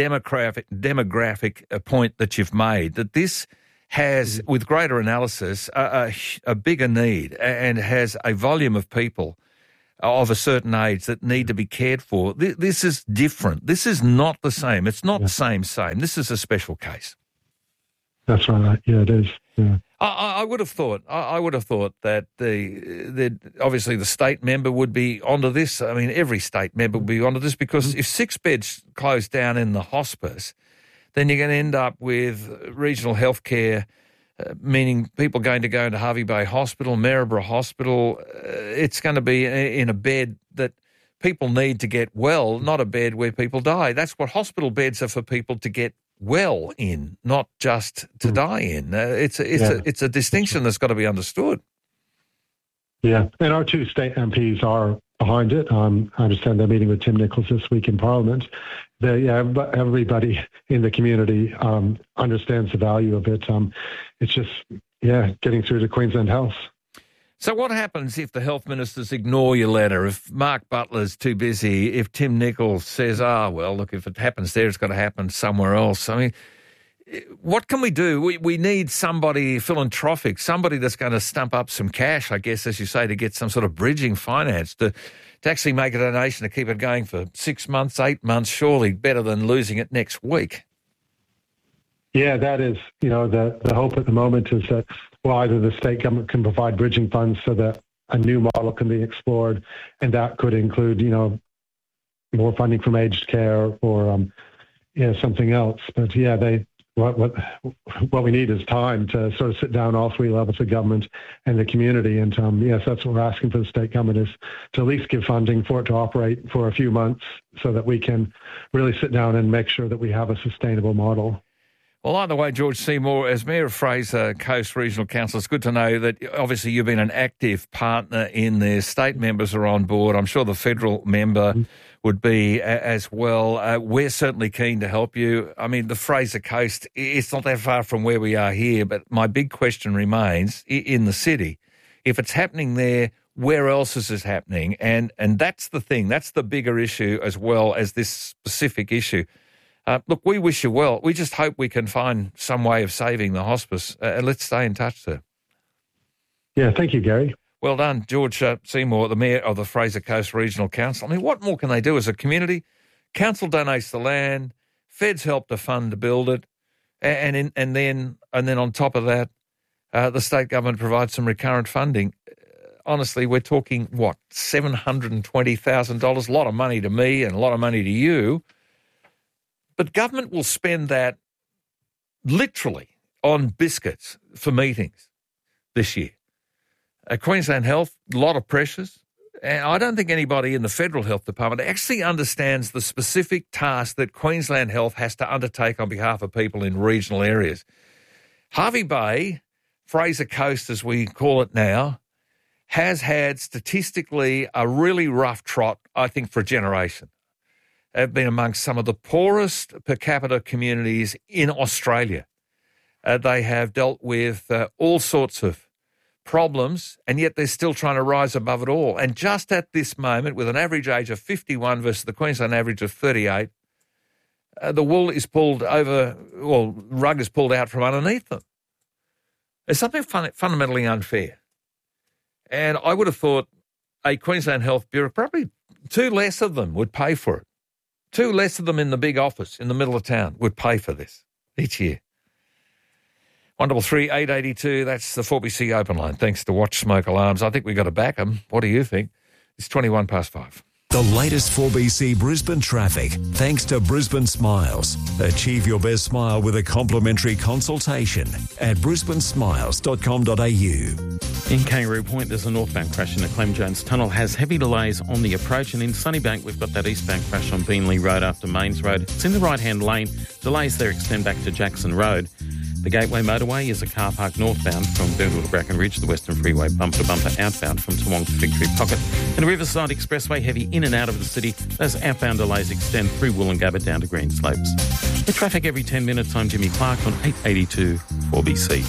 demographic point that you've made, that this has, with greater analysis, a bigger need and has a volume of people of a certain age that need to be cared for. This is different. This is not the same. It's not the same. This is a special case. That's right. Yeah, it is. Yeah. I would have thought. I would have thought that obviously the state member would be onto this. I mean, every state member would be onto this because if 6 beds close down in the hospice, then you're going to end up with regional healthcare, meaning people going to go into Hervey Bay Hospital, Maryborough Hospital. It's going to be in a bed that people need to get well, not a bed where people die. That's what hospital beds are for, people to get well in, not just to die in. It's a distinction that's got to be understood. Yeah, and our 2 state MPs are behind it. I understand they're meeting with Tim Nicholls this week in Parliament. Everybody in the community understands the value of it. It's just, getting through to Queensland Health. So what happens if the health ministers ignore your letter, if Mark Butler's too busy, if Tim Nicholls says, look, if it happens there, it's got to happen somewhere else? I mean, what can we do? We need somebody philanthropic, somebody that's going to stump up some cash, I guess, as you say, to get some sort of bridging finance, to actually make a donation to keep it going for 6 months, 8 months, surely better than losing it next week. Yeah, that is, the hope at the moment is that, either the state government can provide bridging funds so that a new model can be explored, and that could include, more funding from aged care or, something else. But what we need is time to sort of sit down all 3 levels of government and the community. And yes, that's what we're asking for the state government, is to at least give funding for it to operate for a few months so that we can really sit down and make sure that we have a sustainable model. Well, either way, George Seymour, as Mayor of Fraser Coast Regional Council, it's good to know that obviously you've been an active partner in there. State members are on board. I'm sure the federal member would be as well. We're certainly keen to help you. I mean, the Fraser Coast, it's not that far from where we are here, but my big question remains, in the city, if it's happening there, where else is it happening? And that's the thing. That's the bigger issue as well as this specific issue. Look, we wish you well. We just hope we can find some way of saving the hospice. Let's stay in touch, sir. Yeah, thank you, Gary. Well done, George Seymour, the Mayor of the Fraser Coast Regional Council. I mean, what more can they do as a community? Council donates the land, feds help to fund to build it, and then on top of that, the state government provides some recurrent funding. Honestly, we're talking, $720,000? A lot of money to me and a lot of money to you. But government will spend that literally on biscuits for meetings this year. Queensland Health, a lot of pressures. And I don't think anybody in the Federal Health Department actually understands the specific task that Queensland Health has to undertake on behalf of people in regional areas. Hervey Bay, Fraser Coast as we call it now, has had statistically a really rough trot, I think, for a generation. Have been amongst some of the poorest per capita communities in Australia. They have dealt with all sorts of problems, and yet they're still trying to rise above it all. And just at this moment, with an average age of 51 versus the Queensland average of 38, the wool is pulled over, rug is pulled out from underneath them. There's something fundamentally unfair. And I would have thought a Queensland Health Bureau, probably 2 less of them would pay for it. 2 less of them in the big office in the middle of town would pay for this each year. 133 882, that's the 4BC open line. Thanks to Watch Smoke Alarms. I think we've got to back them. What do you think? It's 21 past 5. The latest 4BC Brisbane traffic, thanks to Brisbane Smiles. Achieve your best smile with a complimentary consultation at brisbanesmiles.com.au. In Kangaroo Point, there's a northbound crash in the Clem Jones Tunnel. Has heavy delays on the approach. And in Sunnybank, we've got that eastbound crash on Beanley Road after Mains Road. It's in the right-hand lane. Delays there extend back to Jackson Road. The Gateway Motorway is a car park northbound from Boondall to Bracken Ridge. The Western Freeway bumper-to-bumper outbound from Toowong to Victory Pocket. And the Riverside Expressway heavy in and out of the city. Those outbound delays extend through Woolloongabba down to Green Slopes. The traffic every 10 minutes. I'm Jimmy Clark on 882 4BC.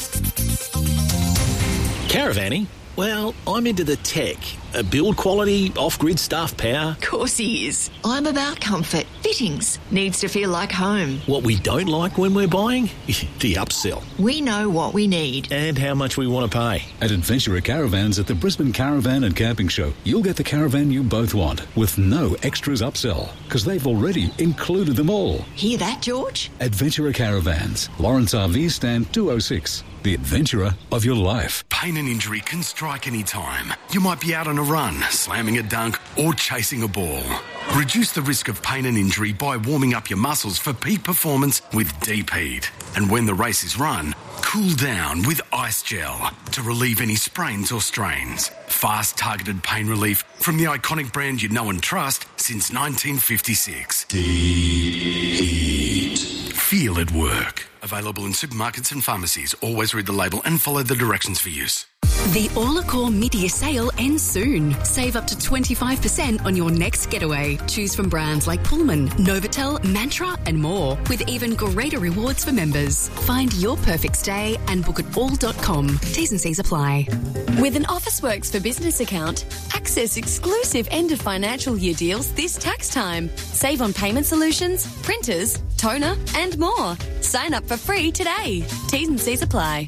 Caravanning? Well, I'm into the tech. Build quality, off-grid stuff, power. Of course he is. I'm about comfort. Fittings. Needs to feel like home. What we don't like when we're buying? The upsell. We know what we need. And how much we want to pay. At Adventurer Caravans at the Brisbane Caravan and Camping Show, you'll get the caravan you both want with no extras upsell because they've already included them all. Hear that, George? Adventurer Caravans, Lawrence RV Stand 206. The adventurer of your life. Pain and injury can strike any time. You might be out on a run, slamming a dunk, or chasing a ball. Reduce the risk of pain and injury by warming up your muscles for peak performance with Deep Heat. And when the race is run, cool down with Ice Gel to relieve any sprains or strains. Fast, targeted pain relief from the iconic brand you know and trust since 1956. Deep Heat. Feel it work. Available in supermarkets and pharmacies. Always read the label and follow the directions for use. The Allacor mid-year sale ends soon. Save up to 25% on your next getaway. Choose from brands like Pullman, Novotel, Mantra and more, with even greater rewards for members. Find your perfect stay and book at all.com. T's and C's apply. With an Officeworks for Business account, access exclusive end of financial year deals this tax time. Save on payment solutions, printers, toner and more. Sign up for free today. T's and C's apply.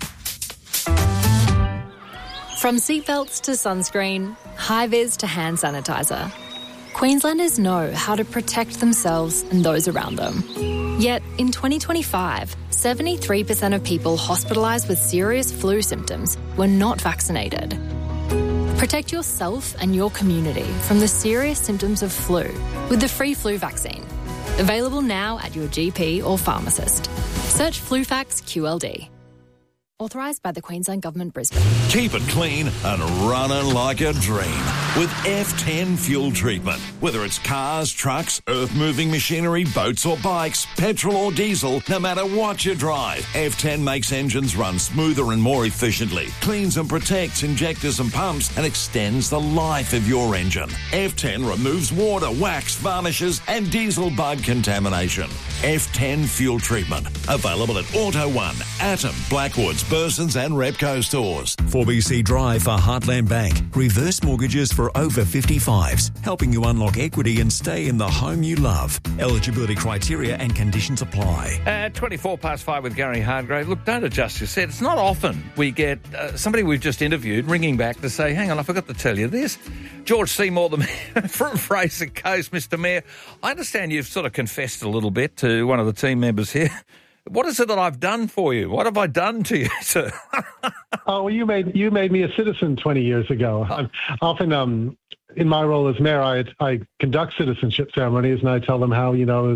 From seatbelts to sunscreen, high-vis to hand sanitizer, Queenslanders know how to protect themselves and those around them. Yet, in 2025, 73% of people hospitalised with serious flu symptoms were not vaccinated. Protect yourself and your community from the serious symptoms of flu with the free flu vaccine. Available now at your GP or pharmacist. Search FluFax QLD. Authorised by the Queensland Government, Brisbane. Keep it clean and running like a dream with F10 fuel treatment. Whether it's cars, trucks, earth-moving machinery, boats or bikes, petrol or diesel, no matter what you drive, F10 makes engines run smoother and more efficiently, cleans and protects injectors and pumps, and extends the life of your engine. F10 removes water, wax, varnishes and diesel bug contamination. F10 fuel treatment. Available at Auto One, Atom, Blackwoods, Bursons and Repco stores. 4BC Drive for Heartland Bank. Reverse mortgages for over 55s, helping you unlock equity and stay in the home you love. Eligibility criteria and conditions apply. 24 past 5 with Gary Hardgrave. Look, don't adjust your set. It's not often we get somebody we've just interviewed ringing back to say, hang on, I forgot to tell you this. George Seymour, the mayor from Fraser Coast. Mr. Mayor, I understand you've sort of confessed a little bit to one of the team members here. What is it that I've done for you? What have I done to you, sir? Oh, well, you made me a citizen 20 years ago. I'm often, in my role as mayor, I conduct citizenship ceremonies, and I tell them how,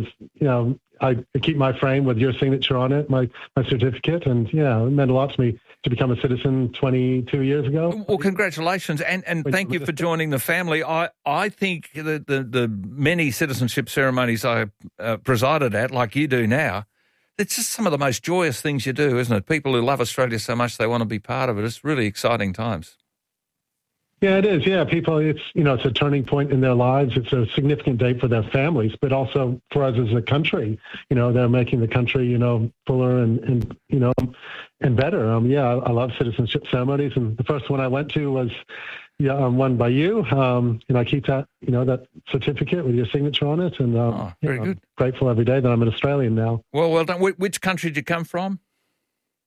I keep my frame with your signature on it, my certificate, and it meant a lot to me to become a citizen 22 years ago. Well, congratulations, and thank you for joining the family. I think the many citizenship ceremonies I presided at, like you do now, it's just some of the most joyous things you do, isn't it? People who love Australia so much they want to be part of it. It's really exciting times. Yeah, it is. Yeah, people, it's a turning point in their lives. It's a significant day for their families, but also for us as a country. They're making the country, fuller and better. I love citizenship ceremonies, and the first one I went to was one by you. I keep that, that certificate with your signature on it, and very good. I'm grateful every day that I'm an Australian now. Well done. Which country did you come from?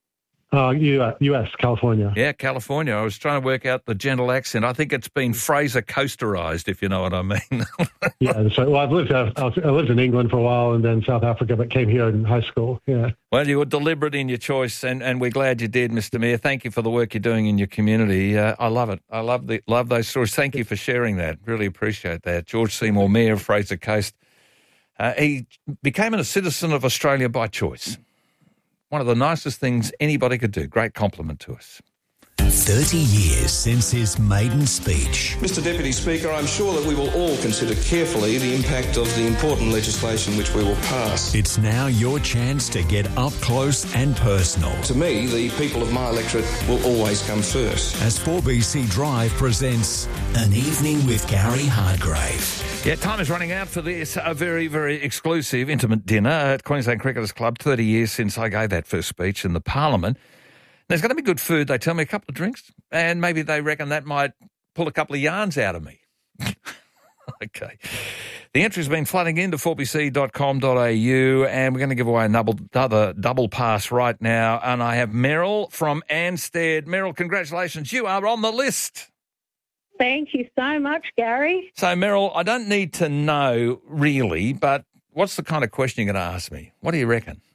U.S., California. Yeah, California. I was trying to work out the gentle accent. I think it's been Fraser coasterized, if you know what I mean. Yeah, that's right. Well, I lived in England for a while and then South Africa, but came here in high school. Yeah. Well, you were deliberate in your choice, and we're glad you did, Mr. Mayor. Thank you for the work you're doing in your community. I love it. I love those stories. Thank you for sharing that. Really appreciate that. George Seymour, Mayor of Fraser Coast. He became a citizen of Australia by choice. One of the nicest things anybody could do. Great compliment to us. 30 years since his maiden speech. Mr Deputy Speaker, I'm sure that we will all consider carefully the impact of the important legislation which we will pass. It's now your chance to get up close and personal. To me, the people of my electorate will always come first. As 4BC Drive presents An Evening with Gary Hardgrave. Yeah, time is running out for this. A very, very exclusive, intimate dinner at Queensland Cricketers Club. 30 years since I gave that first speech in the Parliament. There's going to be good food, they tell me, a couple of drinks, and maybe they reckon that might pull a couple of yarns out of me. Okay. The entry's been flooding into 4bc.com.au, and we're going to give away another double pass right now. And I have Meryl from Anstead. Meryl, congratulations. You are on the list. Thank you so much, Gary. So, Meryl, I don't need to know really, but what's the kind of question you're going to ask me? What do you reckon?